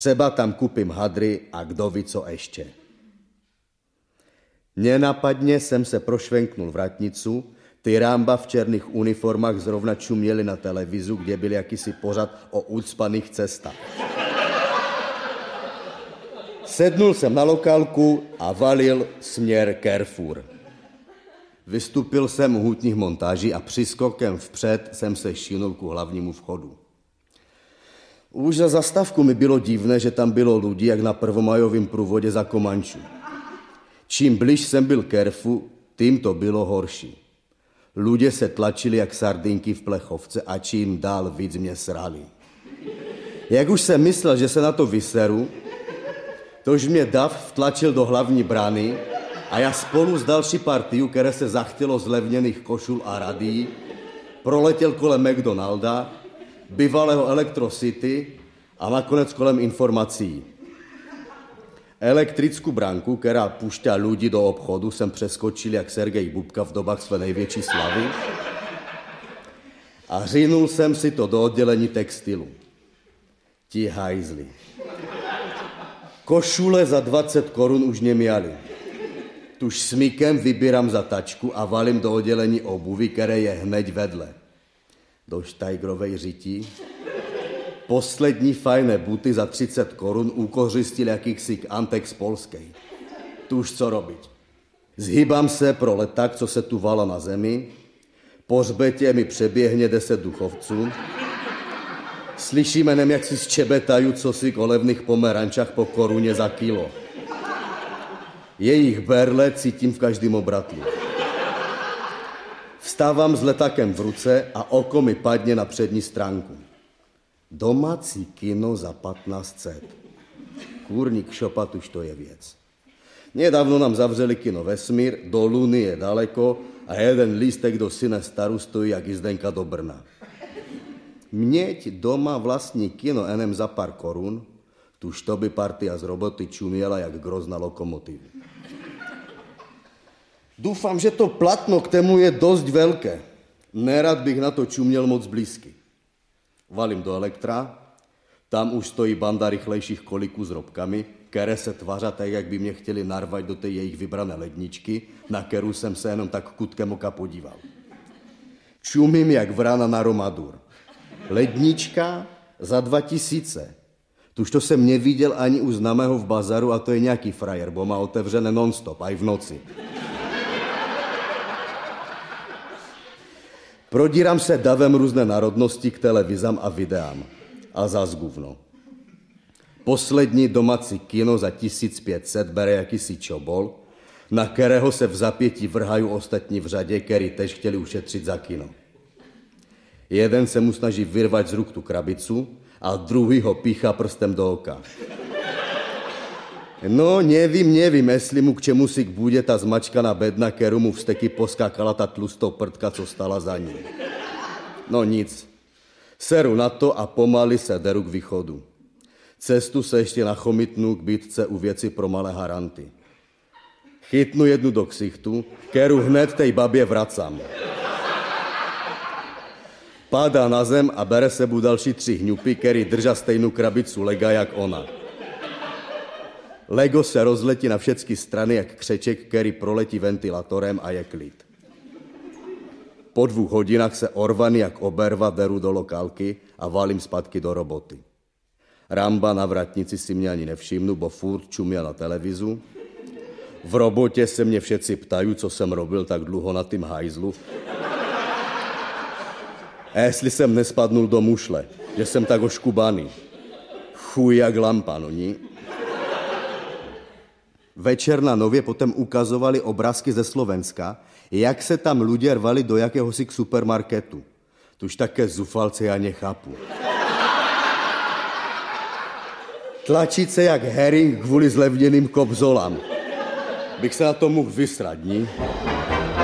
Třeba tam kupím hadry a kdo ví co ještě. Nenapadně jsem se prošvenknul vratnicu, ty Ramba v černých uniformách zrovna čuměli na televizu, kde byl jakýsi pořad o ucpaných cestách. Sednul jsem na lokálku a valil směr Carrefour. Vystupil jsem u hutních montáží a přiskokem vpřed jsem se šinul ku hlavnímu vchodu. Už za zastávku mi bylo divné, že tam bylo lidí jak na prvomajovém průvodě za Komančů. Čím blíž jsem byl Carrefour, tím to bylo horší. Lidé se tlačili jak sardinky v plechovce a čím dál víc mě srali. Jak už jsem myslel, že se na to vyseru, tož mě dav vtlačil do hlavní brány a já spolu s další partiu, které se zachtělo z levněných košul a radií, proletěl kolem McDonalda, bývalého Electro City a nakonec kolem informací. Elektrickou branku, která pušťá lidi do obchodu, jsem přeskočil jak Sergej Bubka v dobách své největší slavy a řinul jsem si to do oddělení textilu. Ti hajzli. Košule za 20 korun už neměli. Tuž smykem vybírám za tačku a valím do oddělení obuvy, které je hned vedle. Do štajgrovej řití. Poslední fajné buty za 30 korun ukořistil jakýchsi Antek z Polskej. Tuž co robit. Zhýbám se pro leták, co se tu vala na zemi. Po hřbetě mi přeběhne 10 duchovců. Slyšíme jak si zčebetají cosi o levných pomerančách po koruně za kilo. Jejich berle cítím v každém obratlu. Vstávám s letákem v ruce a oko mi padne na přední stránku. Domácí kino za 1500. Kůrník šopat, už to je věc. Nedávno nám zavřeli kino Vesmír, do Luny je daleko a jeden lístek do Syne Staru stojí jak jízdenka do Brna. Měť doma vlastní kino enem za pár korun, tuž to by partia z roboty čuměla jak grozna lokomotiva. Doufám, že to platno k tému je dost velké. Nerad bych na to čuměl moc blízky. Valím do Elektra, tam už stojí banda rychlejších koliků s robkami, které se tváří tak, jak by mě chtěli narvat do té jejich vybrané ledničky, na kterou jsem se jenom tak kutkem oka podíval. Čumím jak vrana na Romadur. Lednička za 2000. Tuž to jsem neviděl ani u známého v bazaru a to je nějaký frajer, bo má otevřené non-stop, aj v noci. Prodírám se davem různé národnosti k televizám a videám. A zas guvno. Poslední domácí kino za 1500 bere jakýsi čobol, na kterého se v zapětí vrhají ostatní v řadě, který tež chtěli ušetřit za kino. Jeden se mu snaží vyrvat z ruk tu krabicu a druhý ho píchá prstem do oka. No, nevím, jestli mu k čemu si bude ta zmačkaná bedna, kterou mu vsteky poskákala ta tlustou prdka, co stala za ním. No nic. Seru na to a pomaly se deru k východu. Cestu se ještě nachomítnu k bytce u věci pro malé haranty. Chytnu jednu do ksichtu, kterou hned tej babě vracám. Padá na zem a bere sebu další 3 hňupy, který držá stejnou krabicu lega jak ona. Lego se rozletí na všechny strany jak křeček, který proletí ventilatorem a je klid. Po 2 hodinách se orvaný jak oberva deru do lokálky a valím zpátky do roboty. Ramba na vratnici si mě ani nevšimnu, bo furt čuměl na televizu. V robotě se mě všetci ptají, co jsem robil tak dlouho na tým hajzlu. A jestli jsem nespadnul do mušle, že jsem tak oškubaný. Chuj jak lampa, no ní. Večer na Nově potom ukazovali obrázky ze Slovenska, jak se tam lidé rvali do jakéhosi supermarketu. Tuž také zufalce já nechápu. Tlačit se jak herring kvůli zlevněným kobzolám. Bych se na to mohl vysrat, ní?